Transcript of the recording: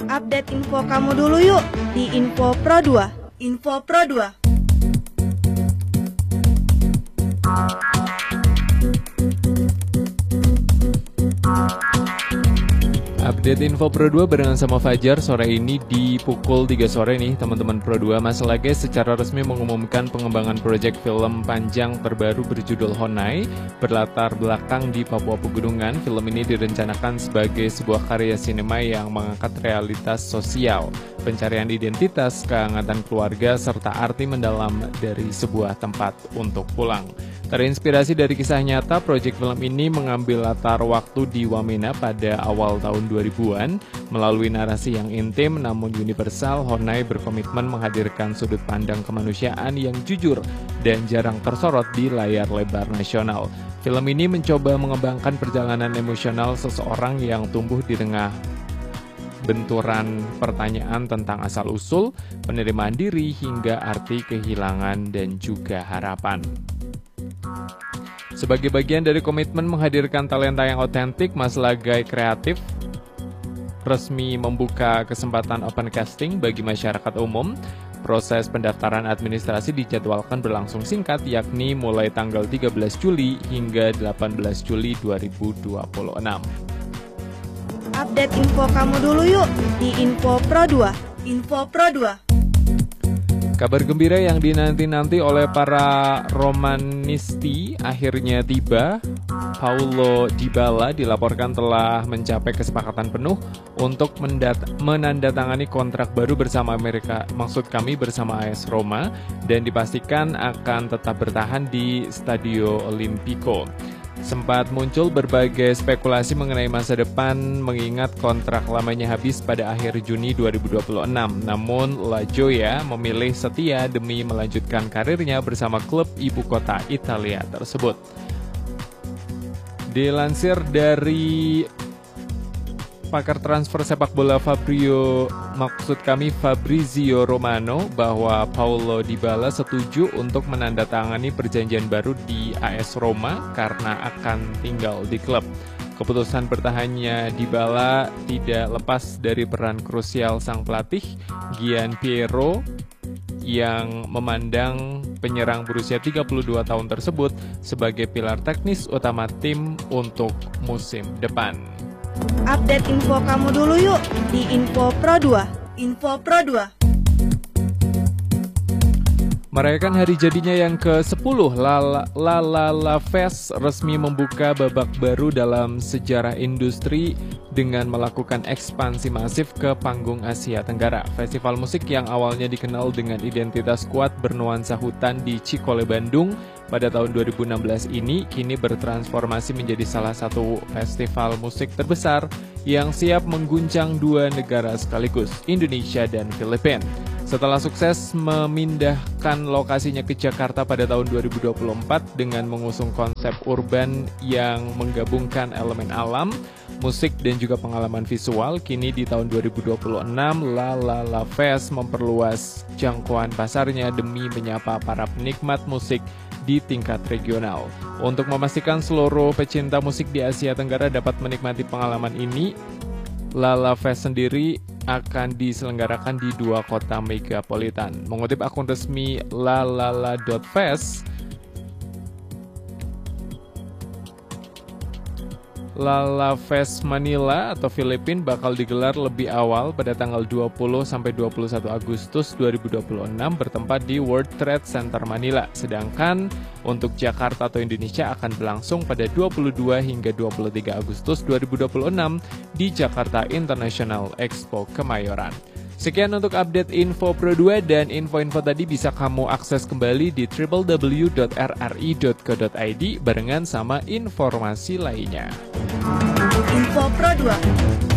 Update info kamu dulu yuk di Info Pro 2. Info Pro 2. Update Info Pro 2 barengan sama Fajar. Sore ini di pukul 3 sore nih teman-teman Pro 2, Mas Lage secara resmi mengumumkan pengembangan proyek film panjang terbaru berjudul Honai berlatar belakang di Papua Pegunungan. Film ini direncanakan sebagai sebuah karya sinema yang mengangkat realitas sosial, pencarian identitas, kehangatan keluarga, serta arti mendalam dari sebuah tempat untuk pulang. Terinspirasi dari kisah nyata, proyek film ini mengambil latar waktu di Wamena pada awal tahun 2000-an. Melalui narasi yang intim namun universal, Honai berkomitmen menghadirkan sudut pandang kemanusiaan yang jujur dan jarang tersorot di layar lebar nasional. Film ini mencoba mengembangkan perjalanan emosional seseorang yang tumbuh di tengah benturan pertanyaan tentang asal-usul, penerimaan diri, hingga arti kehilangan dan juga harapan. Sebagai bagian dari komitmen menghadirkan talenta yang otentik, Mas Lagai Kreatif resmi membuka kesempatan open casting bagi masyarakat umum. Proses pendaftaran administrasi dijadwalkan berlangsung singkat, yakni mulai tanggal 13 Juli hingga 18 Juli 2026. Update info kamu dulu yuk di Info Pro 2. Info Pro 2. Kabar gembira yang dinanti-nanti oleh para Romanisti akhirnya tiba. Paulo Dybala dilaporkan telah mencapai kesepakatan penuh untuk menandatangani kontrak baru bersama bersama AS Roma, dan dipastikan akan tetap bertahan di Stadio Olimpico. Sempat muncul berbagai spekulasi mengenai masa depan mengingat kontrak lamanya habis pada akhir Juni 2026. Namun La Gioia memilih setia demi melanjutkan karirnya bersama klub ibu kota Italia tersebut. Dilansir dari pakar transfer sepak bola Fabrizio Romano bahwa Paulo Dybala setuju untuk menandatangani perjanjian baru di AS Roma karena akan tinggal di klub. Keputusan bertahannya Dybala tidak lepas dari peran krusial sang pelatih Gian Piero yang memandang penyerang berusia 32 tahun tersebut sebagai pilar teknis utama tim untuk musim depan. Update info kamu dulu yuk di Info Pro 2. Info Pro 2. Merayakan hari jadinya yang ke-10, La Fest resmi membuka babak baru dalam sejarah industri dengan melakukan ekspansi masif ke panggung Asia Tenggara. Festival musik yang awalnya dikenal dengan identitas kuat bernuansa hutan di Cikole, Bandung pada tahun 2016 ini kini bertransformasi menjadi salah satu festival musik terbesar yang siap mengguncang dua negara sekaligus, Indonesia dan Filipina. Setelah sukses memindahkan lokasinya ke Jakarta pada tahun 2024 dengan mengusung konsep urban yang menggabungkan elemen alam, musik, dan juga pengalaman visual, kini di tahun 2026 La Fest memperluas jangkauan pasarnya demi menyapa para penikmat musik di tingkat regional. Untuk memastikan seluruh pecinta musik di Asia Tenggara dapat menikmati pengalaman ini, La Fest sendiri akan diselenggarakan di dua kota megapolitan. Mengutip akun resmi lalala.fest, La Fest Manila atau Filipina bakal digelar lebih awal pada tanggal 20-21 Agustus 2026 bertempat di World Trade Center Manila. Sedangkan untuk Jakarta atau Indonesia akan berlangsung pada 22 hingga 23 Agustus 2026 di Jakarta International Expo Kemayoran. Sekian untuk update Info Pro 2, dan info-info tadi bisa kamu akses kembali di www.rri.co.id barengan sama informasi lainnya. Info Pro 2.